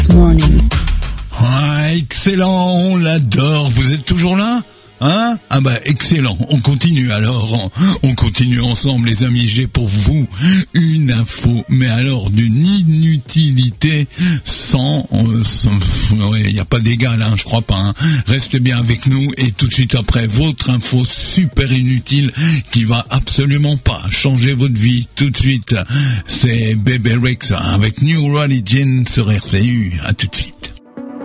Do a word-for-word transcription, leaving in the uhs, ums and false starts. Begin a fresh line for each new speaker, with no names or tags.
Morning.
Ah, excellent, on l'adore. Vous êtes toujours là ? Hein ? Ah bah excellent, on continue alors, on continue ensemble les amis, j'ai pour vous une info, mais alors d'une inutilité sans, il euh, n'y a pas d'égal, hein, je crois pas, hein. Restez bien avec nous et tout de suite après, votre info super inutile qui va absolument pas changer votre vie tout de suite, c'est Bebe Rexha avec New Religion sur R C U, à tout de suite.